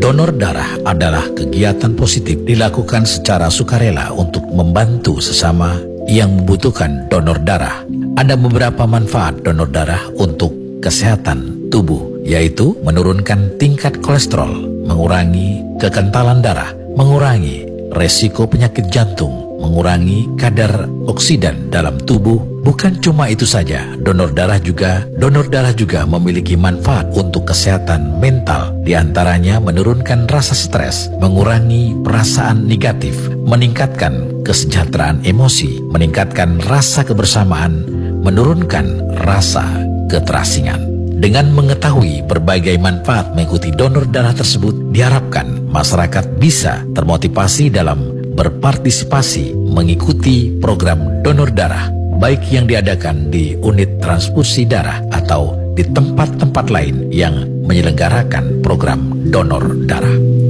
Donor darah adalah kegiatan positif dilakukan secara sukarela untuk membantu sesama yang membutuhkan donor darah. Ada beberapa manfaat donor darah untuk kesehatan tubuh, yaitu menurunkan tingkat kolesterol, mengurangi kekentalan darah, mengurangi resiko penyakit jantung, mengurangi kadar oksidan dalam tubuh. Bukan cuma itu saja, donor darah juga memiliki manfaat untuk kesehatan mental. Di antaranya menurunkan rasa stres, mengurangi perasaan negatif, meningkatkan kesejahteraan emosi, meningkatkan rasa kebersamaan, menurunkan rasa keterasingan. Dengan mengetahui berbagai manfaat mengikuti donor darah tersebut, diharapkan masyarakat bisa termotivasi dalam berpartisipasi mengikuti program donor darah, baik yang diadakan di unit transfusi darah atau di tempat-tempat lain yang menyelenggarakan program donor darah.